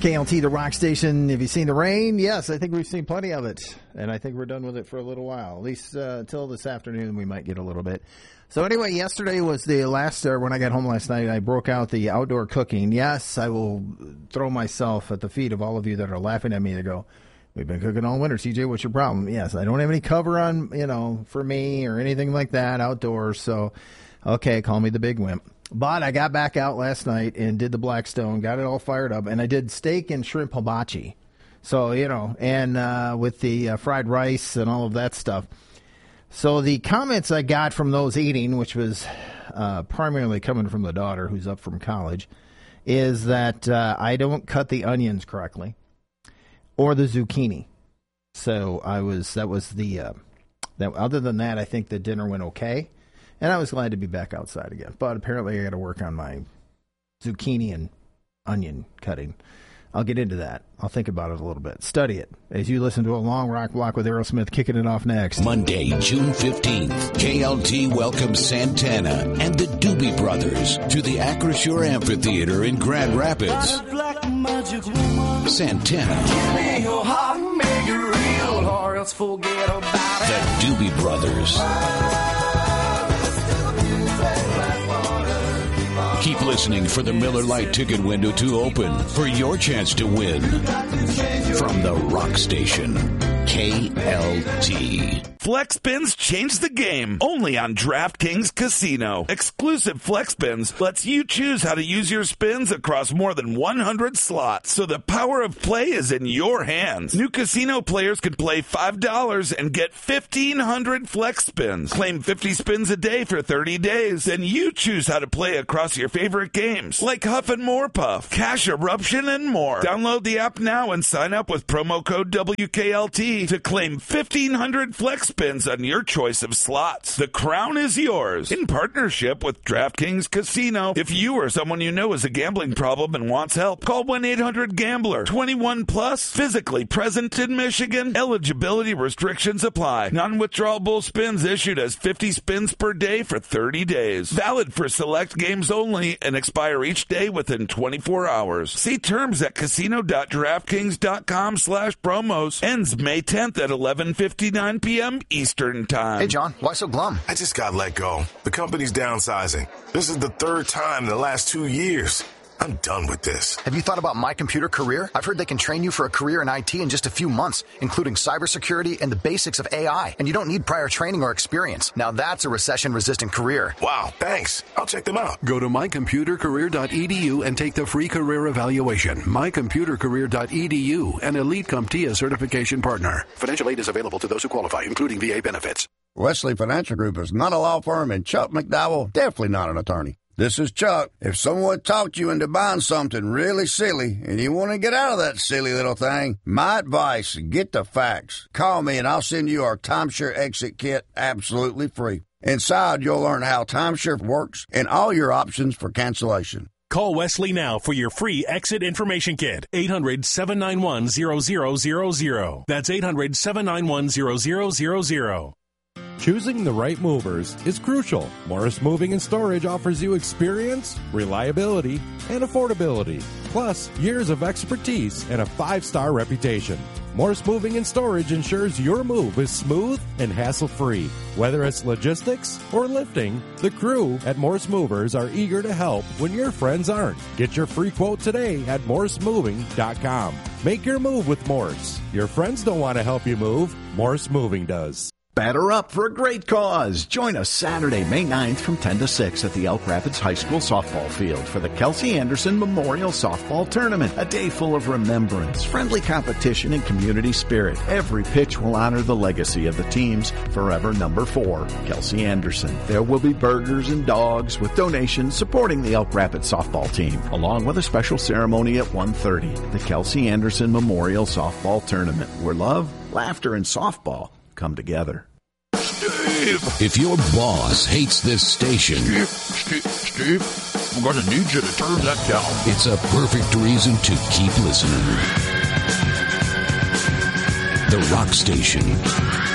KLT, the rock station. Have you seen the rain? Yes, I think we've seen plenty of it. And I think we're done with it for a little while. At least until this afternoon, we might get a little bit. So anyway, yesterday was the last, when I got home last night, I broke out the outdoor cooking. Yes, I will throw myself at the feet of all of you that are laughing at me to go, we've been cooking all winter. CJ, what's your problem? Yes, I don't have any cover on, for me or anything like that outdoors. So, okay, call me the big wimp. But I got back out last night and did the Blackstone, got it all fired up, and I did steak and shrimp hibachi. So, and with the fried rice and all of that stuff. So the comments I got from those eating, which was primarily coming from the daughter who's up from college, is that I don't cut the onions correctly or the zucchini. So other than that, I think the dinner went okay. And I was glad to be back outside again. But apparently I got to work on my zucchini and onion cutting. I'll get into that. I'll think about it a little bit. Study it as you listen to a long rock block with Aerosmith kicking it off next. Monday, June 15th, KLT welcomes Santana and the Doobie Brothers to the Acrisure Amphitheater in Grand Rapids. Santana. The Doobie Brothers. Keep listening for the Miller Lite ticket window to open for your chance to win. From the rock station, KLT. Flex Spins change the game only on DraftKings Casino. Exclusive Flex Spins lets you choose how to use your spins across more than 100 slots, so the power of play is in your hands. New casino players can play $5 and get 1,500 Flex Spins. Claim 50 spins a day for 30 days. Then you choose how to play across your favorite games, like Huff and More Puff, Cash Eruption, and more. Download the app now and sign up with promo code WKLT to claim 1,500 Flex Spins on your choice of slots. The crown is yours in partnership with DraftKings Casino. If you or someone you know has a gambling problem and wants help, call 1-800-GAMBLER. 21 plus, physically present in Michigan. Eligibility restrictions apply. Non-withdrawable spins issued as 50 spins per day for 30 days. Valid for select games only and expire each day within 24 hours. See terms at casino.draftkings.com/promos. Ends May 10th at 11:59 p.m. Eastern Time. Hey, John, why so glum? I just got let go. The company's downsizing. This is the third time in the last 2 years. I'm done with this. Have you thought about My Computer Career? I've heard they can train you for a career in IT in just a few months, including cybersecurity and the basics of AI. And you don't need prior training or experience. Now that's a recession-resistant career. Wow, thanks. I'll check them out. Go to mycomputercareer.edu and take the free career evaluation. mycomputercareer.edu, an Elite CompTIA certification partner. Financial aid is available to those who qualify, including VA benefits. Wesley Financial Group is not a law firm, and Chuck McDowell, definitely not an attorney. This is Chuck. If someone talked you into buying something really silly and you want to get out of that silly little thing, my advice, get the facts. Call me and I'll send you our timeshare exit kit absolutely free. Inside, you'll learn how timeshare works and all your options for cancellation. Call Wesley now for your free exit information kit. 800-791-0000. That's 800-791-0000. Choosing the right movers is crucial. Morris Moving and Storage offers you experience, reliability, and affordability, plus years of expertise and a 5-star reputation. Morris Moving and Storage ensures your move is smooth and hassle-free. Whether it's logistics or lifting, the crew at Morris Movers are eager to help when your friends aren't. Get your free quote today at morrismoving.com. Make your move with Morris. Your friends don't want to help you move. Morris Moving does. Batter up for a great cause. Join us Saturday, May 9th from 10 to 6 at the Elk Rapids High School softball field for the Kelsey Anderson Memorial Softball Tournament. A day full of remembrance, friendly competition, and community spirit. Every pitch will honor the legacy of the team's forever number 4, Kelsey Anderson. There will be burgers and dogs with donations supporting the Elk Rapids softball team, along with a special ceremony at 1:30. The Kelsey Anderson Memorial Softball Tournament, where love, laughter, and softball come together. If your boss hates this station, Steve, I'm going to need you to turn that down. It's a perfect reason to keep listening. The Rock Station.